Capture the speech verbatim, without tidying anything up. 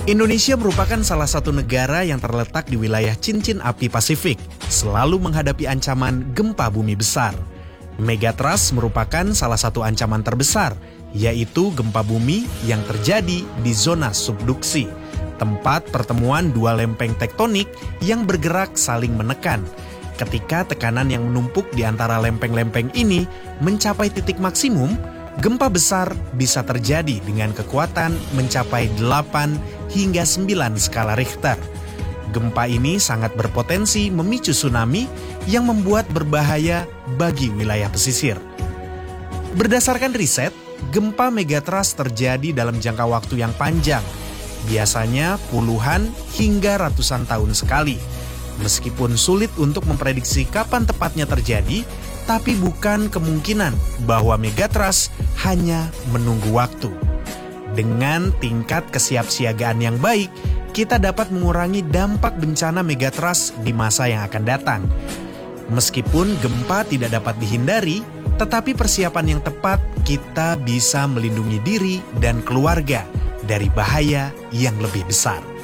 Indonesia merupakan salah satu negara yang terletak di wilayah cincin api Pasifik, selalu menghadapi ancaman gempa bumi besar. Megatrust merupakan salah satu ancaman terbesar, yaitu gempa bumi yang terjadi di zona subduksi, tempat pertemuan dua lempeng tektonik yang bergerak saling menekan. Ketika tekanan yang menumpuk di antara lempeng-lempeng ini mencapai titik maksimum, gempa besar bisa terjadi dengan kekuatan mencapai delapan hingga sembilan skala Richter. Gempa ini sangat berpotensi memicu tsunami yang membuat berbahaya bagi wilayah pesisir. Berdasarkan riset, gempa megatrust terjadi dalam jangka waktu yang panjang, biasanya puluhan hingga ratusan tahun sekali. Meskipun sulit untuk memprediksi kapan tepatnya terjadi, tapi bukan kemungkinan bahwa megatrust hanya menunggu waktu. Dengan tingkat kesiapsiagaan yang baik, kita dapat mengurangi dampak bencana megatrust di masa yang akan datang. Meskipun gempa tidak dapat dihindari, tetapi persiapan yang tepat kita bisa melindungi diri dan keluarga dari bahaya yang lebih besar.